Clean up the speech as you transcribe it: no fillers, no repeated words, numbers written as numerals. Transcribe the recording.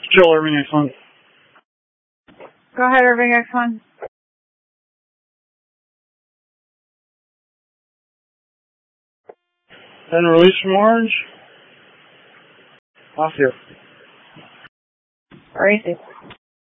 Still Irving X1. Go ahead, Irving X1. Then release from orange. Off here. Crazy.